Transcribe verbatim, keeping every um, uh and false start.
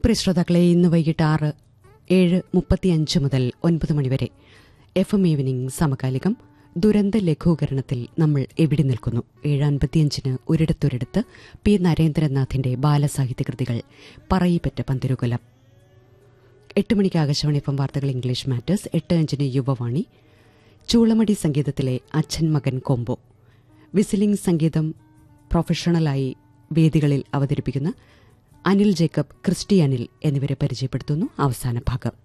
പ്രിയ ശ്രോതാക്കളെ, ഇന്ന് വൈകിട്ട് ആറ് ഏഴ് മുപ്പത്തിയഞ്ച് മുതൽ ഒൻപത് മണിവരെ എഫ് എം ഈവനിംഗ് സമകാലികം ദുരന്ത ലഘൂകരണത്തിൽ നമ്മൾ എവിടെ നിൽക്കുന്നു. ഏഴ് അൻപത്തിയഞ്ചിന് ഒരിടത്തൊരിടത്ത് പി നരേന്ദ്രനാഥിന്റെ ബാലസാഹിത്യകൃതികൾ പറയിപ്പറ്റ പന്തിരുകുലം. എട്ട് മണിക്ക് ആകാശവാണി എഫ് എം വാർത്തകൾ ഇംഗ്ലീഷ് മാറ്റേഴ്സ്. എട്ട് അഞ്ചിന് യുവവാണി. ചൂളമടി സംഗീതത്തിലെ അച്ഛൻ മകൻ കോംബോ. വിസിലിംഗ് സംഗീതം പ്രൊഫഷണലായി വേദികളിൽ അവതരിപ്പിക്കുന്ന അനിൽ ജേക്കബ്, ക്രിസ്റ്റി അനിൽ എന്നിവരെ പരിചയപ്പെടുത്തുന്നു. അവസാന ഭാഗം